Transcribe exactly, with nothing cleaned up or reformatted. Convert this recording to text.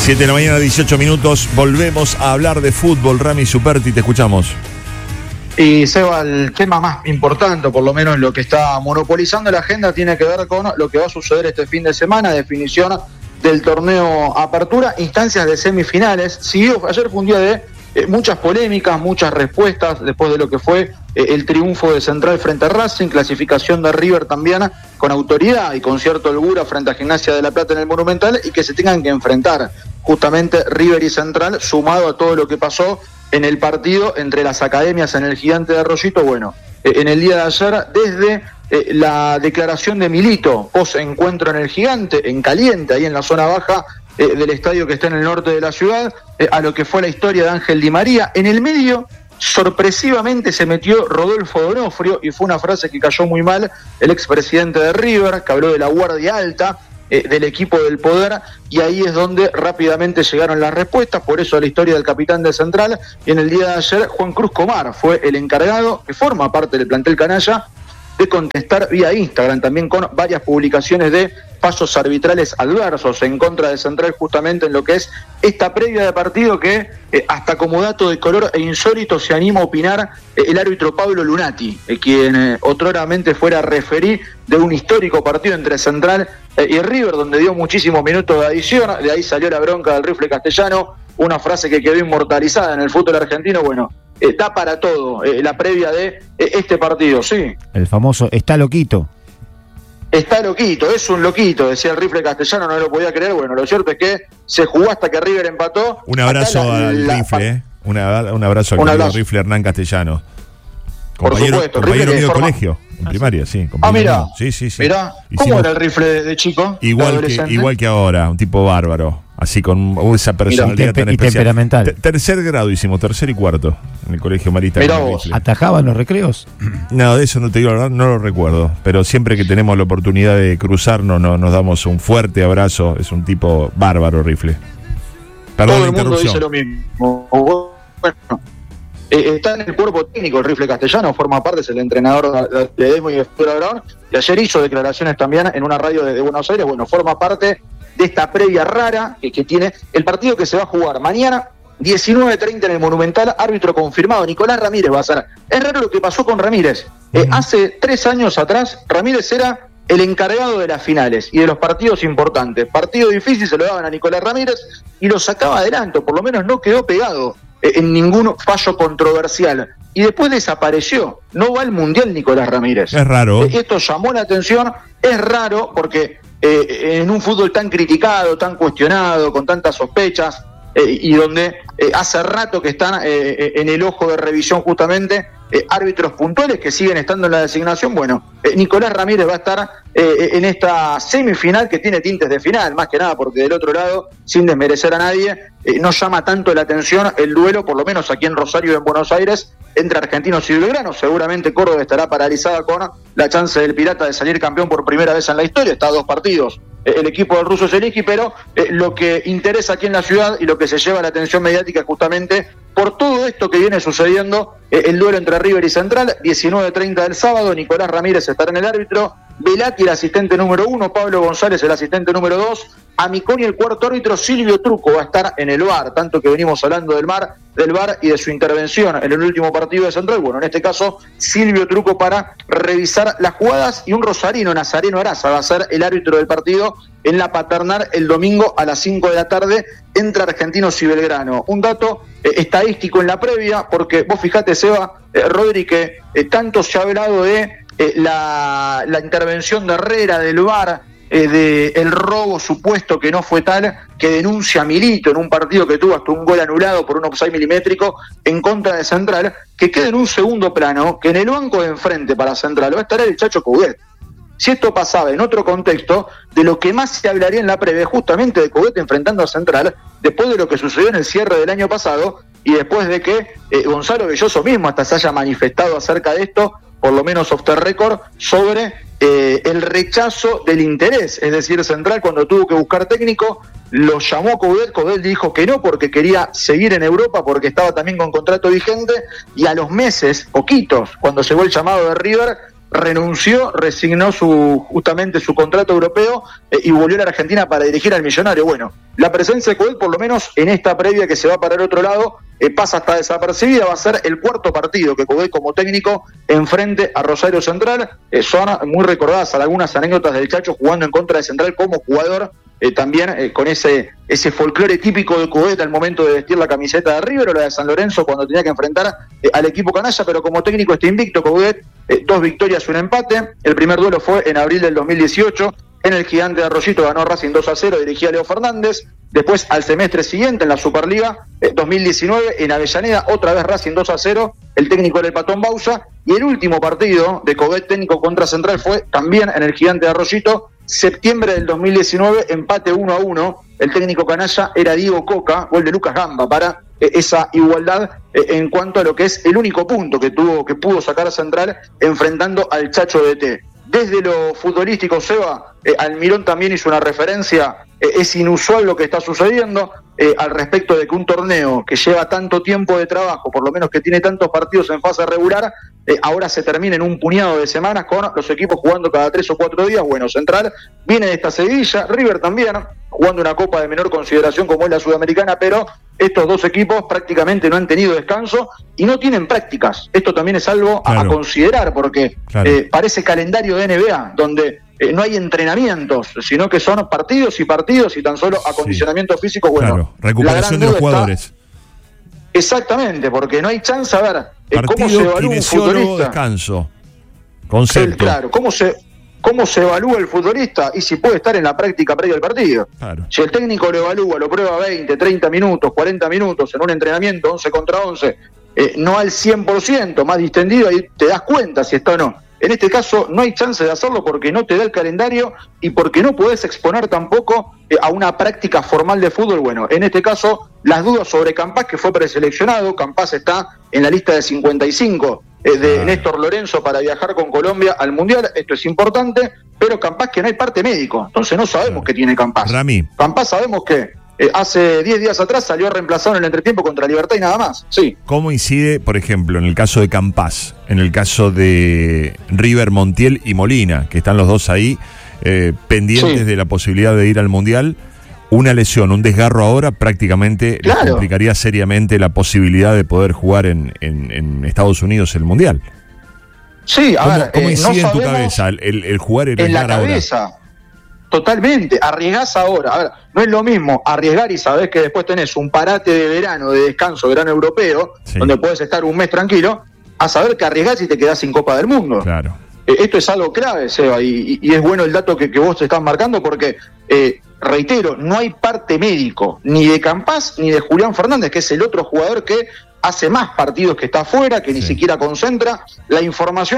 siete de la mañana, dieciocho minutos. Volvemos a hablar de fútbol. Rami Superti, te escuchamos. Y Seba, el tema más importante, por lo menos lo que está monopolizando la agenda, tiene que ver con lo que va a suceder este fin de semana, definición del torneo Apertura, instancias de semifinales. Siguió, ayer fue un día de eh, muchas polémicas, muchas respuestas, después de lo que fue eh, el triunfo de Central frente a Racing, clasificación de River también con autoridad y con cierta holgura frente a Gimnasia de la Plata en el Monumental, y que se tengan que enfrentar justamente River y Central, sumado a todo lo que pasó en el partido entre las academias en el Gigante de Arroyito. Bueno, eh, en el día de ayer, desde eh, la declaración de Milito, post encuentro en el Gigante, en caliente, ahí en la zona baja eh, del estadio que está en el norte de la ciudad, eh, a lo que fue la historia de Ángel Di María. En el medio, sorpresivamente se metió Rodolfo D'Onofrio, y fue una frase que cayó muy mal el expresidente de River, que habló de la guardia alta, Eh, del equipo del poder, y ahí es donde rápidamente llegaron las respuestas. Por eso la historia del capitán de Central. Y en el día de ayer, Juan Cruz Comar fue el encargado, que forma parte del plantel canalla, de contestar vía Instagram, también con varias publicaciones de fallos arbitrales adversos en contra de Central, justamente en lo que es esta previa de partido, que eh, hasta como dato de color e insólito se anima a opinar eh, el árbitro Pablo Lunati, eh, quien eh, otroramente fuera referí de un histórico partido entre Central eh, y River, donde dio muchísimos minutos de adición. De ahí salió la bronca del rifle castellano, una frase que quedó inmortalizada en el fútbol argentino. Bueno, eh, da para todo eh, la previa de eh, este partido, sí. El famoso está loquito. Está loquito, es un loquito, decía el rifle castellano, no lo podía creer. Bueno, lo cierto es que se jugó hasta que River empató. Un abrazo la, al la, rifle, ¿eh? Una, un abrazo al un abrazo. rifle Hernán Castellano. Compañero, Por supuesto, compañero mío de forma... colegio, en primaria, sí. Ah, mira, sí, sí, sí. Mirá, ¿cómo Hicimos... era el rifle de, de chico? Igual que, igual que ahora, un tipo bárbaro, así con esa personalidad Mirá, tan y especial. temperamental. T- tercer grado hicimos, tercer y cuarto, en el colegio Marista. ¿Atajaban los recreos? No, de eso no te digo la verdad, no lo recuerdo, pero siempre que tenemos la oportunidad de cruzarnos, no, nos damos un fuerte abrazo. Es un tipo bárbaro, rifle. Perdón Todo la el mundo interrupción. dice lo mismo. Bueno, eh, está en el cuerpo técnico el rifle castellano, forma parte, es el entrenador de, de Demo y de Futuro Abraham, y ayer hizo declaraciones también en una radio de, de Buenos Aires. Bueno, forma parte de esta previa rara que, que tiene el partido que se va a jugar mañana, diecinueve treinta en el Monumental, árbitro confirmado, Nicolás Ramírez va a ser. Es raro lo que pasó con Ramírez. Eh, hace tres años atrás, Ramírez era el encargado de las finales y de los partidos importantes. Partido difícil se lo daban a Nicolás Ramírez y lo sacaba adelante, por lo menos no quedó pegado eh, en ningún fallo controversial. Y después desapareció. No va al Mundial Nicolás Ramírez. Es raro. Eh, esto llamó la atención, es raro porque eh, en un fútbol tan criticado, tan cuestionado, con tantas sospechas, eh, y donde eh, hace rato que están eh, en el ojo de revisión justamente eh, árbitros puntuales que siguen estando en la designación. Bueno, eh, Nicolás Ramírez va a estar eh, en esta semifinal que tiene tintes de final, más que nada porque del otro lado, sin desmerecer a nadie, eh, no llama tanto la atención el duelo, por lo menos aquí en Rosario y en Buenos Aires, entre Argentinos y Belgrano. Seguramente Córdoba estará paralizada con la chance del Pirata de salir campeón por primera vez en la historia. Está a dos partidos eh, el equipo del ruso Zelensky, pero eh, lo que interesa aquí en la ciudad y lo que se lleva la atención mediática justamente por todo esto que viene sucediendo, eh, el duelo entre River y Central, diecinueve treinta del sábado. Nicolás Ramírez estará en el árbitro, Velati el asistente número uno, Pablo González el asistente número dos, Amiconi el cuarto árbitro, Silvio Truco va a estar en el V A R, tanto que venimos hablando del V A R, del V A R y de su intervención en el último partido de Central. Bueno, en este caso Silvio Truco para revisar las jugadas, y un rosarino, Nazareno Araza, va a ser el árbitro del partido en la Paternal el domingo a las cinco de la tarde entre Argentinos y Belgrano. Un dato eh, estadístico en la previa, porque vos fijate, Seba, eh, Rodri, que eh, tanto se ha hablado de eh, la, la intervención de Herrera, del V A R, eh, de el robo supuesto que no fue tal, que denuncia a Milito en un partido que tuvo hasta un gol anulado por un offside milimétrico en contra de Central, que queda en un segundo plano, que en el banco de enfrente para Central va a estar el Chacho Coudet. Si esto pasaba en otro contexto, de lo que más se hablaría en la previa, justamente de Coudet enfrentando a Central, después de lo que sucedió en el cierre del año pasado, y después de que eh, Gonzalo Belloso mismo hasta se haya manifestado acerca de esto, por lo menos off the record, sobre eh, el rechazo del interés. Es decir, Central, cuando tuvo que buscar técnico, lo llamó Coudet, Coudet dijo que no porque quería seguir en Europa, porque estaba también con contrato vigente, y a los meses, poquitos, cuando llegó el llamado de River, renunció, resignó su justamente su contrato europeo eh, y volvió a la Argentina para dirigir al Millonario. Bueno, la presencia de Coudet, por lo menos en esta previa que se va para el otro lado, eh, pasa hasta desapercibida. Va a ser el cuarto partido que Coudet como técnico enfrente a Rosario Central. Eh, son muy recordadas algunas anécdotas del Chacho jugando en contra de Central como jugador, eh, también eh, con ese ese folclore típico de Coudet al momento de vestir la camiseta de River o la de San Lorenzo cuando tenía que enfrentar eh, al equipo canalla, pero como técnico está invicto Coudet, eh, dos victorias y un empate. El primer duelo fue en abril del dos mil dieciocho, en el Gigante de Arroyito ganó Racing dos a cero, dirigía Leo Fernández. Después, al semestre siguiente, en la Superliga eh, dos mil diecinueve, en Avellaneda, otra vez Racing dos a cero, el técnico era el Patón Bausa, y el último partido de Coudet técnico contra Central fue también en el Gigante de Arroyito, septiembre del dos mil diecinueve, empate uno a uno, el técnico canalla era Diego Coca, gol de Lucas Gamba para eh, esa igualdad eh, en cuanto a lo que es el único punto que tuvo que pudo sacar Central enfrentando al Chacho D T. Desde lo futbolístico, Seba, eh, Almirón también hizo una referencia, eh, es inusual lo que está sucediendo eh, al respecto de que un torneo que lleva tanto tiempo de trabajo, por lo menos que tiene tantos partidos en fase regular, eh, ahora se termina en un puñado de semanas con los equipos jugando cada tres o cuatro días. Bueno, Central viene de esta seguidilla, River también, jugando una copa de menor consideración como es la Sudamericana, pero estos dos equipos prácticamente no han tenido descanso y no tienen prácticas. Esto también es algo claro. a, a considerar, porque claro. eh, parece calendario de N B A, donde eh, no hay entrenamientos, sino que son partidos y partidos y tan solo acondicionamiento sí. físico. Bueno, claro. recuperación de los jugadores. Está... Exactamente, porque no hay chance a ver eh, cómo se evalúa un futbolista. Descanso, concepto. El, claro, cómo se... ¿Cómo se evalúa el futbolista? Y si puede estar en la práctica previa al partido. Claro. Si el técnico lo evalúa, lo prueba veinte, treinta minutos, cuarenta minutos en un entrenamiento, once contra once, eh, no al cien por ciento, más distendido, ahí te das cuenta si está o no. En este caso no hay chance de hacerlo porque no te da el calendario y porque no podés exponer tampoco eh, a una práctica formal de fútbol. Bueno, en este caso, las dudas sobre Campás, que fue preseleccionado. Campás está en la lista de cincuenta y cinco eh, de ah. Néstor Lorenzo para viajar con Colombia al Mundial. Esto es importante, pero Campás que no hay parte médico, entonces no sabemos ah. qué tiene Campás. Rami. Campás sabemos que eh, hace diez días atrás salió reemplazado en el entretiempo contra Libertad y nada más. Sí. ¿Cómo incide, por ejemplo, en el caso de Campás, en el caso de River, Montiel y Molina, que están los dos ahí eh, pendientes sí. de la posibilidad de ir al Mundial? Una lesión, un desgarro ahora prácticamente claro. les complicaría seriamente la posibilidad de poder jugar en, en, en Estados Unidos el Mundial. Sí, a ¿Cómo, ver, ¿cómo eh, incide no en tu cabeza el, el, el jugar y arriesgar en la cabeza? Ahora? Totalmente, arriesgás ahora. A ver, no es lo mismo arriesgar y sabés que después tenés un parate de verano, de descanso, verano europeo, sí. donde podés estar un mes tranquilo, a saber que arriesgás y te quedás sin Copa del Mundo. Claro. Eh, esto es algo clave, Seba, y, y es bueno el dato que, que vos te estás marcando porque, eh, reitero, no hay parte médico, ni de Campás ni de Julián Fernández, que es el otro jugador que hace más partidos que está afuera, que sí. ni siquiera concentra. La información